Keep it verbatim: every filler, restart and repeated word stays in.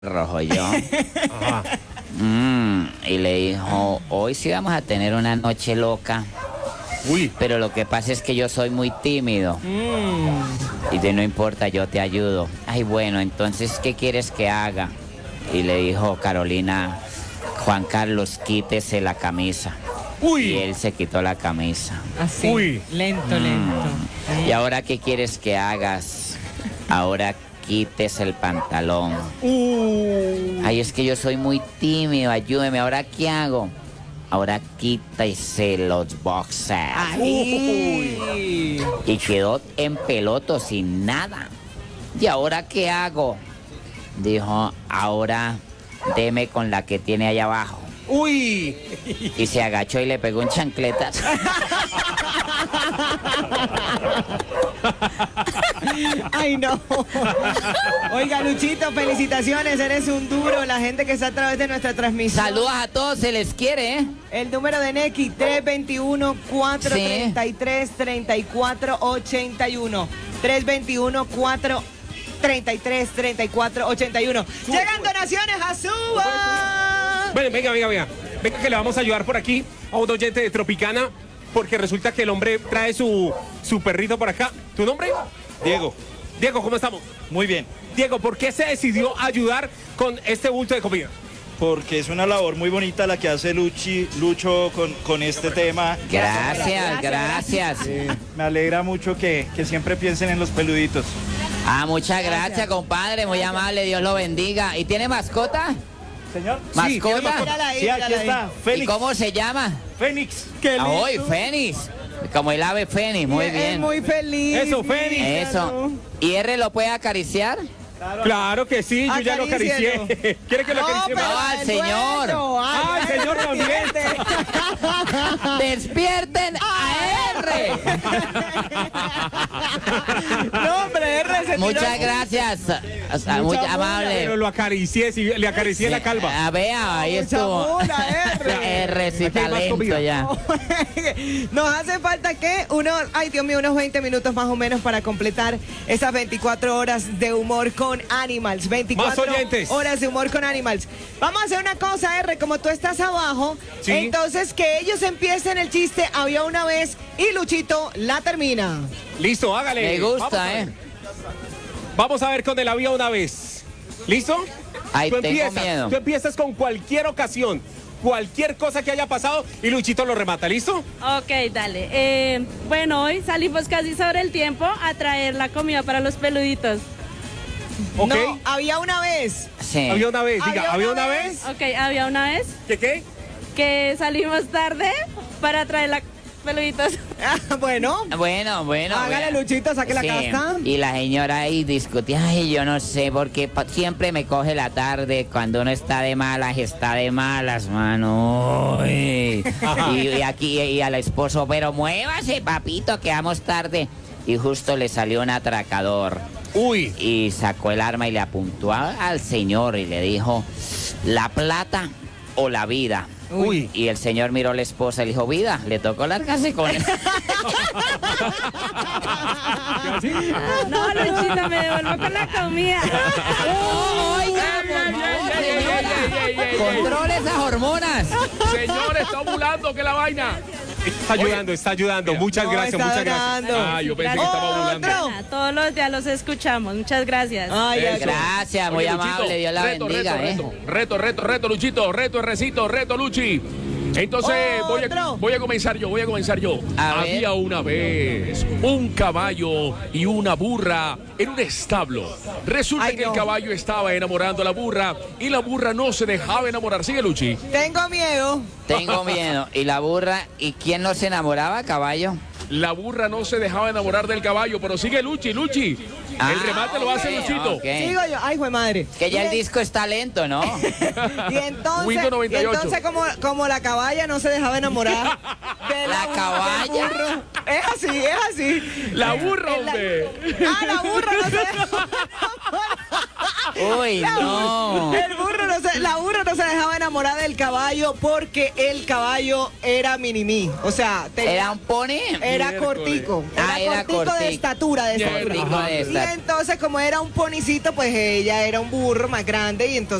rojo yo. Ajá. Mm, y le dijo, hoy sí vamos a tener una noche loca. Uy. Pero lo que pasa es que yo soy muy tímido. Mm. Y de no importa, yo te ayudo. Ay, bueno, entonces, ¿qué quieres que haga? Y le dijo Carolina, Juan Carlos, quítese la camisa. Uy. Y él se quitó la camisa. Así, Uy. lento, lento. Mm. ¿Y ahora qué quieres que hagas? Ahora quítese el pantalón. Uh. Ay, es que yo soy muy tímido, ayúdeme. ¿Ahora qué hago? Ahora quítese los boxers. Ay. Y quedó en peloto sin nada. ¿Y ahora qué hago? Dijo, ahora deme con la que tiene allá abajo. Uy. Y se agachó y le pegó un chancletazo. Ay, no. Oiga, Luchito, felicitaciones, eres un duro. La gente que está a través de nuestra transmisión. Saludos a todos, se les quiere, ¿eh? El número de Neki, tres dos uno, cuatro tres tres, tres cuatro ocho uno. tres dos uno, cuatro tres tres, tres cuatro ocho uno. Llegan donaciones a Suba. Bueno, venga, venga, venga. Venga que le vamos a ayudar por aquí a un oyente de Tropicana, porque resulta que el hombre trae su, su perrito por acá. ¿Tu nombre? Diego, Diego, ¿cómo estamos? muy bien, Diego, ¿por qué se decidió ayudar con este bulto de comida? porque es una labor muy bonita la que hace Luchi, Lucho con, con este tema. Gracias, gracias. Eh, me alegra mucho que, que siempre piensen en los peluditos. Ah, muchas gracias, compadre, muy amable, Dios lo bendiga. ¿Y tiene mascota? Señor. Sí, ¿tiene ¿Mascota? mascota? Mírala ahí, Sí, aquí mírala ahí. está, ¿Y Fénix. cómo se llama? Fénix. Qué Ah, lindo. hoy, Fénix. Como el ave Fénix, muy Y es bien. muy feliz. Eso, Fénix. Eso. ¿Y R lo puede acariciar? Claro que sí, yo ya lo acaricié. Acarícielo. ¿Quiere que lo No, acaricie pero No, más? al el señor. dueño. Ah, el señor también. ¡Despierten a R! No, hombre, R se tiró. Muchas gracias. O sea, muy Mucha amable. Pero lo acaricié, sí, le acaricié la calva. Ah, vea, ahí Mucha estuvo. mula, R. R sí Aquí hay más talento comida. ya. Nos hace falta que unos, ay Dios mío, unos veinte minutos más o menos para completar esas veinticuatro horas de humor con Animals. veinticuatro Más oyentes. horas de humor con Animals. Vamos a hacer una cosa, R, como tú estás abajo, Sí. entonces que ellos empiecen el chiste había una vez y Luchito la termina. Listo, hágale. Me Vamos a gusta, ver. ¿eh? Vamos a ver con el había una vez. ¿Listo? Ay, tú tengo empiezas, miedo. Tú empiezas con cualquier ocasión, cualquier cosa que haya pasado y Luchito lo remata. ¿Listo? Ok, dale. Eh, bueno, hoy salimos casi sobre el tiempo a traer la comida para los peluditos. ¿Ok? No, había una vez. Sí. Había una vez, diga, Había ¿había una una vez. vez? Ok, había una vez ¿Qué qué? que salimos tarde para traer la peluditos. Ah, bueno, Bueno, bueno. hágale, bueno. Luchito, saque la Sí, casta. Y la señora ahí discutía, ay, yo no sé, porque pa- siempre me coge la tarde cuando uno está de malas, está de malas, mano. Uy. Y, y aquí, y al esposo, pero muévase, papito, que vamos tarde. Y justo le salió un atracador Uy. y sacó el arma y le apuntó a- al señor y le dijo, ¿la plata o la vida? Uy. Y el señor miró a la esposa y le dijo, vida, le tocó largarse con él. No, Luchita, me devuelvo con la comida. Oiga, por favor, señora. Controle esas hormonas. Señores, está ovulando, que la vaina. Está ayudando, está ayudando. Muchas No, gracias, está muchas donando. gracias. Ah, yo pensé que Gracias. estaba ovulando. Otro. Todos los días los escuchamos. Muchas gracias. Ay, ay, Eso. Gracias, muy Oye, Luchito, amable, Dios la reto, bendiga, reto, ¿eh? reto, reto, reto, reto, Luchito, reto, recito, reto, Luchi. Entonces voy a, Otro. voy a comenzar yo, voy a comenzar yo. A ver. Había una vez un caballo y una burra en un establo. Resulta Ay, que no. el caballo estaba enamorando a la burra y la burra no se dejaba enamorar. Sigue, Luchi. tengo miedo. Tengo miedo. ¿Y la burra? ¿Y quién no se enamoraba, caballo? La burra no se dejaba enamorar del caballo, pero sigue Luchi, Luchi. Ah, el remate lo hace ok, Luchito. ok. Sigo yo. Ay, fue madre. Que ya Y el en- disco está lento, ¿no? Y entonces, Windows noventa y y ocho. entonces como, como la caballa no se dejaba enamorar de ¿La burra, caballa? del burro. Es así, es así. La burra, Es la- hombre. Ah, la burra no se dejaba enamorar. Uy, La no. burra- El burro no entonces la burra no se dejaba enamorar del caballo porque el caballo era mini-mí. O sea, tenía- ¿Era un pony? era cortico. Ah, Era era cortico de cortico. estatura. De estatura. Cortico de Y estatura. entonces, como era un ponicito, pues ella era un burro más grande y entonces